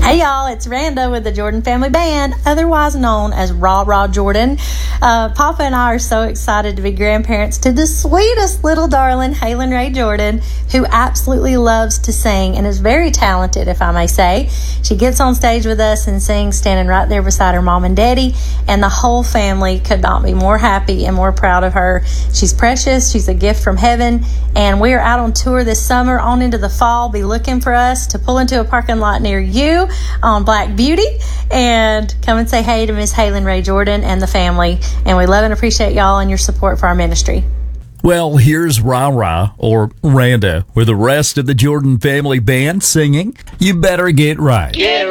Hey y'all, it's Randa with the Jordan Family Band, otherwise known as Raw Raw Jordan. Papa and I are so excited to be grandparents to the sweetest little darling, Haylin Ray Jordan, who absolutely loves to sing and is very talented, if I may say. She gets on stage with us and sings standing right there beside her mom and daddy, and the whole family could not be more happy and more proud of her. She's precious, she's a gift from heaven, and we are out on tour this summer on into the fall. Be looking for us to pull into a parking lot near you on Black Beauty and come and say hey to Miss Haylin Ray Jordan and the family. And we love and appreciate y'all and your support for our ministry. Well, here's Ra or Randa with the rest of the Jordan Family Band singing You Better Get Right. Yeah.